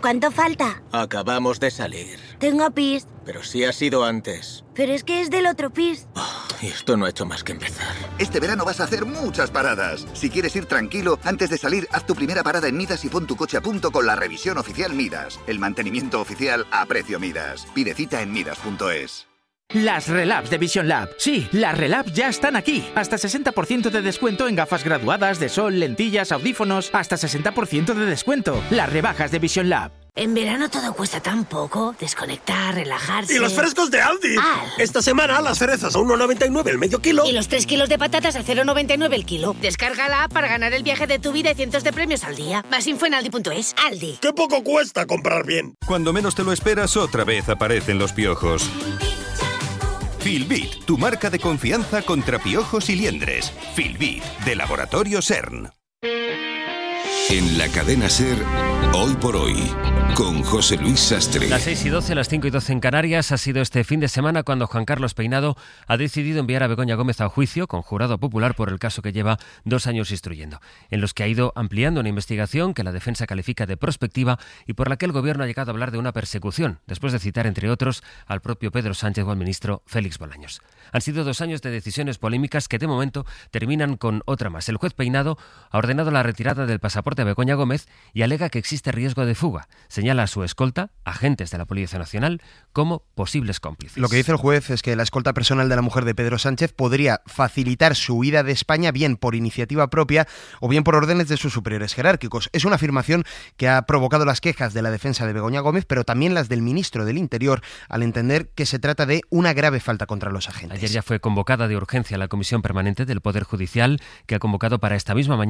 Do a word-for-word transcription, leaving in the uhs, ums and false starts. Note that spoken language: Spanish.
¿Cuánto falta? Acabamos de salir. Tengo pis. Pero sí ha sido antes. Pero es que es del otro pis. Oh, y esto no ha hecho más que empezar. Este verano vas a hacer muchas paradas. Si quieres ir tranquilo, antes de salir, haz tu primera parada en Midas y pon tu coche a punto con la revisión oficial Midas. El mantenimiento oficial a precio Midas. Pide cita en midas punto es. Las Relabs de Vision Lab. Sí, las Relabs ya están aquí. Hasta sesenta por ciento de descuento en gafas graduadas, de sol, lentillas, audífonos. Hasta sesenta por ciento de descuento. Las rebajas de Vision Lab. En verano todo cuesta tan poco. Desconectar, relajarse... ¡Y los frescos de Aldi! Ah. Esta semana las cerezas a uno noventa y nueve el medio kilo. Y los tres kilos de patatas a cero noventa y nueve el kilo. Descarga la app para ganar el viaje de tu vida y cientos de premios al día. Más info en aldi punto es. Aldi. ¡Qué poco cuesta comprar bien! Cuando menos te lo esperas, otra vez aparecen los piojos. Filbit, tu marca de confianza contra piojos y liendres. Filbit, de Laboratorio SERN. En la cadena SER, Hoy por Hoy, con José Luis Sastre. Las seis y doce, las cinco y doce en Canarias. Ha sido este fin de semana cuando Juan Carlos Peinado ha decidido enviar a Begoña Gómez a juicio con jurado popular por el caso que lleva dos años instruyendo, en los que ha ido ampliando una investigación que la defensa califica de prospectiva y por la que el gobierno ha llegado a hablar de una persecución, después de citar, entre otros, al propio Pedro Sánchez o al ministro Félix Bolaños. Han sido dos años de decisiones polémicas que de momento terminan con otra más. El juez Peinado ha ordenado la retirada del pasaporte a Begoña Gómez y alega que existe riesgo de fuga. Señala a su escolta, agentes de la Policía Nacional, como posibles cómplices. Lo que dice el juez es que la escolta personal de la mujer de Pedro Sánchez podría facilitar su huida de España bien por iniciativa propia o bien por órdenes de sus superiores jerárquicos. Es una afirmación que ha provocado las quejas de la defensa de Begoña Gómez, pero también las del ministro del Interior, al entender que se trata de una grave falta contra los agentes. Ayer ya fue convocada de urgencia la Comisión Permanente del Poder Judicial, que ha convocado para esta misma mañana